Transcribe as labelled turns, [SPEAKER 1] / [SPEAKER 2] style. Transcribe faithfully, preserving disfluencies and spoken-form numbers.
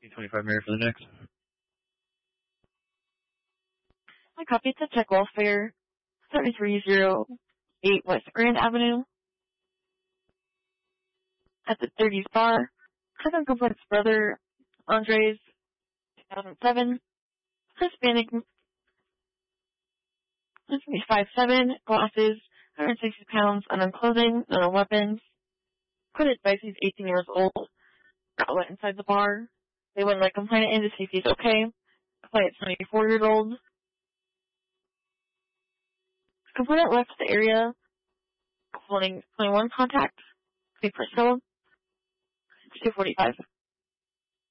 [SPEAKER 1] twenty-five Mary for the next.
[SPEAKER 2] I copied to check welfare, seventy-three oh eight West Grand Avenue. At the thirties bar, Cousin Complex Brother, Andres, two thousand seven. Hispanic, five seven, glasses, one hundred sixty pounds, unknown clothing, no weapons. Could advise he's eighteen years old. Got wet inside the bar. They wouldn't let complainant in to see if he's okay. Complainant's twenty-four years old. Complainant left the area, holding twenty-one contact, three Priscilla, two forty-five.